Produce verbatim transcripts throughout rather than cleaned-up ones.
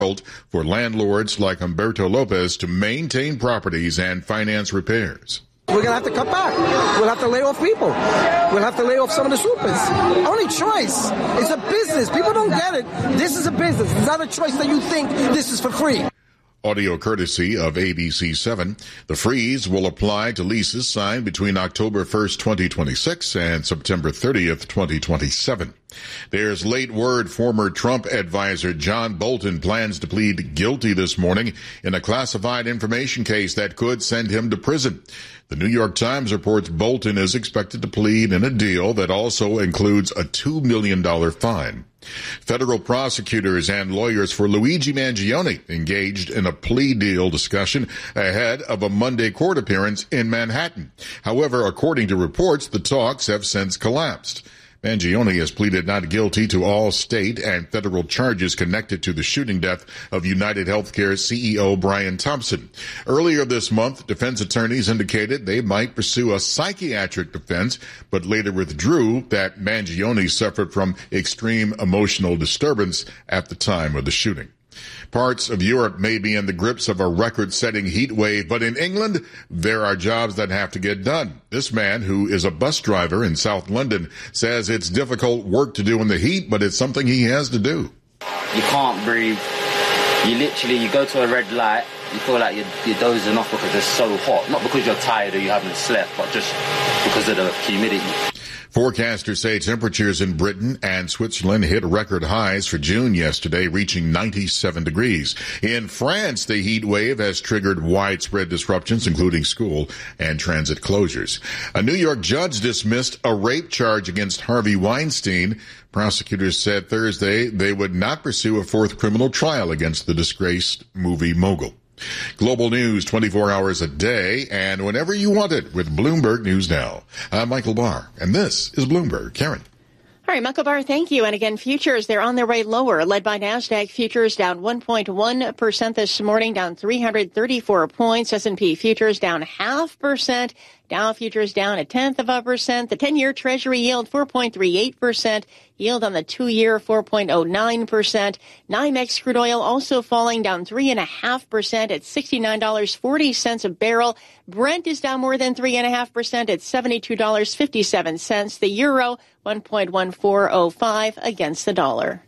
for landlords like Humberto Lopez to maintain properties and finance repairs. We're going to have to cut back. We'll have to lay off people. We'll have to lay off some of the supers. Only choice. It's a business. People don't get it. This is a business. It's not a choice that you think this is for free. Audio courtesy of A B C seven. The freeze will apply to leases signed between October first, twenty twenty-six and September thirtieth, twenty twenty-seven. There's late word former Trump advisor John Bolton plans to plead guilty this morning in a classified information case that could send him to prison. The New York Times reports Bolton is expected to plead in a deal that also includes a two million dollars fine. Federal prosecutors and lawyers for Luigi Mangione engaged in a plea deal discussion ahead of a Monday court appearance in Manhattan. However, according to reports, the talks have since collapsed. Mangione has pleaded not guilty to all state and federal charges connected to the shooting death of United Healthcare C E O Brian Thompson. Earlier this month, defense attorneys indicated they might pursue a psychiatric defense, but later withdrew that Mangione suffered from extreme emotional disturbance at the time of the shooting. Parts of Europe may be in the grips of a record-setting heat wave, but in England, there are jobs that have to get done. This man, who is a bus driver in South London, says it's difficult work to do in the heat, but it's something he has to do. You can't breathe. You literally, you go to a red light, you feel like you're, you're dozing off because it's so hot. Not because you're tired or you haven't slept, but just because of the humidity. Forecasters say temperatures in Britain and Switzerland hit record highs for June yesterday, reaching ninety-seven degrees. In France, the heat wave has triggered widespread disruptions, including school and transit closures. A New York judge dismissed a rape charge against Harvey Weinstein. Prosecutors said Thursday they would not pursue a fourth criminal trial against the disgraced movie mogul. Global news twenty-four hours a day and whenever you want it with Bloomberg News Now. I'm Michael Barr, and this is Bloomberg. Karen. All right, Michael Barr, thank you. And again, futures, they're on their way lower, led by NASDAQ futures down one point one percent this morning, down three hundred thirty-four points. S and P futures down half percent. Dow futures down a tenth of a percent. The ten-year Treasury yield four point three eight percent. Yield on the two-year four point oh nine percent. NYMEX crude oil also falling down three point five percent at sixty-nine dollars and forty cents a barrel. Brent is down more than three point five percent at seventy-two dollars and fifty-seven cents. The euro one point one four oh five against the dollar.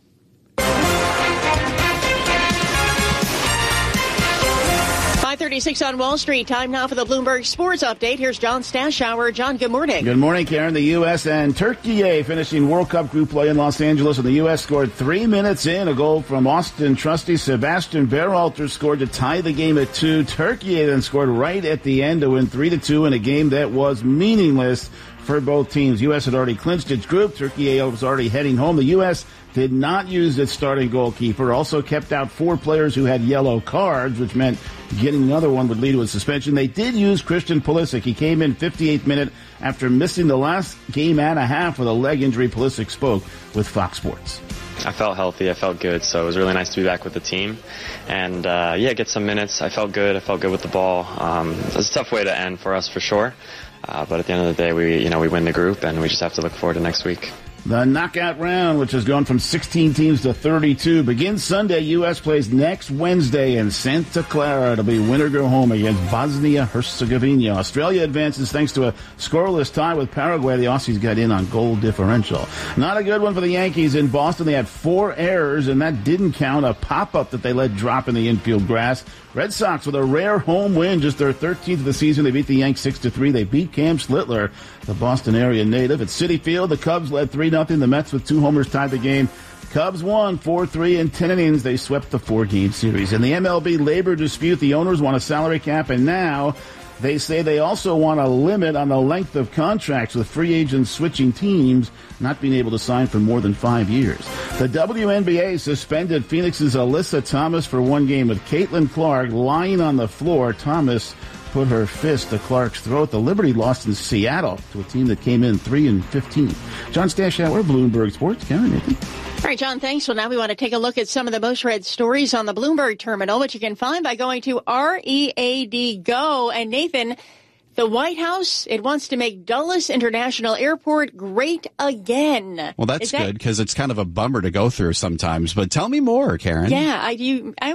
five thirty-six on Wall Street. Time now for the Bloomberg Sports Update. Here's John Stashower. John, good morning. Good morning, Karen. The U S and Turkey finishing World Cup group play in Los Angeles, and the U S scored three minutes in. A goal from Austin trustee Sebastian Berhalter scored to tie the game at two. Turkey then scored right at the end to win three to two in a game that was meaningless for both teams. U S had already clinched its group. Turkey was already heading home. The U S did not use its starting goalkeeper, also kept out four players who had yellow cards, which meant getting another one would lead to a suspension. They did use Christian Pulisic. He came in fifty-eighth minute after missing the last game and a half with a leg injury. Pulisic spoke with Fox Sports. I felt healthy. I felt good. So it was really nice to be back with the team. And, uh, yeah, get some minutes. I felt good. I felt good with the ball. Um, it was a tough way to end for us for sure. Uh, but at the end of the day, we, you know, we win the group, and we just have to look forward to next week. The knockout round, which has gone from sixteen teams to thirty-two, begins Sunday. U S plays next Wednesday in Santa Clara. It'll be winner go home against Bosnia-Herzegovina. Australia advances thanks to a scoreless tie with Paraguay. The Aussies got in on goal differential. Not a good one for the Yankees in Boston. They had four errors, and that didn't count a pop-up that they let drop in the infield grass. Red Sox with a rare home win, just their thirteenth of the season. They beat the Yanks six to three. They beat Cam Slittler, the Boston area native. At Citi Field, the Cubs led three nothing. The Mets with two homers tied the game. Cubs won four three in ten innings. They swept the four-game series. In the M L B labor dispute, the owners want a salary cap, and now they say they also want a limit on the length of contracts, with free agents switching teams, not being able to sign for more than five years. The W N B A suspended Phoenix's Alyssa Thomas for one game, with Caitlin Clark lying on the floor. Thomas put her fist to Clark's throat. The Liberty lost in Seattle to a team that came in three and fifteen. John Stashower, Bloomberg Sports. Karen, Nathan. All right, John, thanks. Well, now we want to take a look at some of the most read stories on the Bloomberg terminal, which you can find by going to R E A D Go. And Nathan, The White House, it wants to make Dulles International Airport great again. Well, that's that- good because it's kind of a bummer to go through sometimes. But tell me more, Karen. Yeah, I do. I